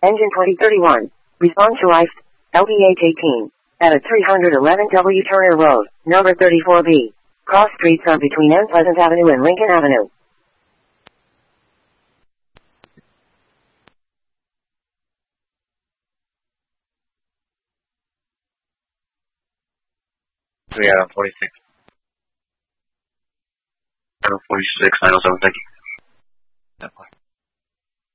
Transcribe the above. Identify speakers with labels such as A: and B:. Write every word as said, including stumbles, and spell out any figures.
A: Engine twenty thirty-one. Respond to I C E, L B H eighteen. At a three eleven W Turner Road, number thirty-four B. Cross streets are between N Pleasant Avenue and Lincoln Avenue.
B: three out of forty-six.
C: Out of forty-six, nine oh seven, thank you.